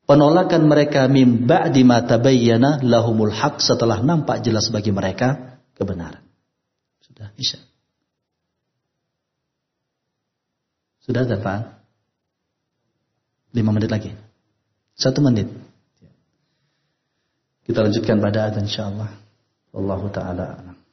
penolakan mereka mim ba'di ma tabayyana lahumul haq, setelah nampak jelas bagi mereka kebenaran. Sudah Isya. Sudah Pak? 5 menit lagi. 1 menit. Kita lanjutkan pada adzan insyaallah. Wallahu taala a'lam.